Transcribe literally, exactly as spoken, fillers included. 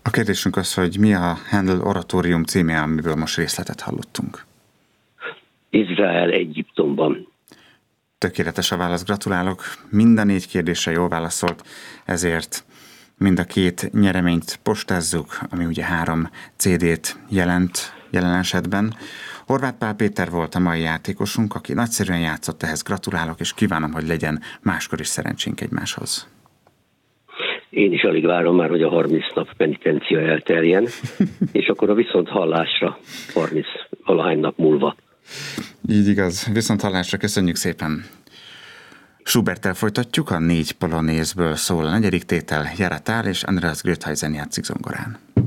A kérdésünk az, hogy mi a Handel oratórium címe, amiből most részletet hallottunk. Izrael Egyiptomban. Tökéletes a válasz, gratulálok. Mind a négy kérdésre jól válaszolt, ezért mind a két nyereményt postázzuk, ami ugye három cé dét jelent jelen esetben. Horváth Pál Péter volt a mai játékosunk, aki nagyszerűen játszott, ehhez gratulálok, és kívánom, hogy legyen máskor is szerencsénk egymáshoz. Én is alig várom már, hogy a harminc nap penitencia elteljen, és akkor a viszont hallásra harminc valahány nap múlva. Így igaz. Viszont hallásra, köszönjük szépen. Schuberttel folytatjuk, a négy polonézből szól a negyedik tétel, Jaratál és Andreas Gröthuysen játszik zongorán.